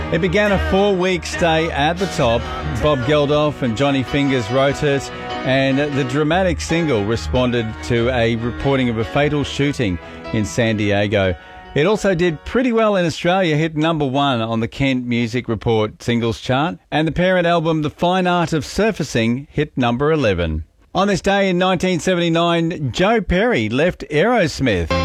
It began a 4-week stay at the top. Bob Geldof and Johnny Fingers wrote it, and the dramatic single responded to a reporting of a fatal shooting in San Diego. It also did pretty well in Australia, hit number 1 on the Kent Music Report singles chart, and the parent album The Fine Art of Surfacing hit number 11. On this day in 1979, Joe Perry left Aerosmith.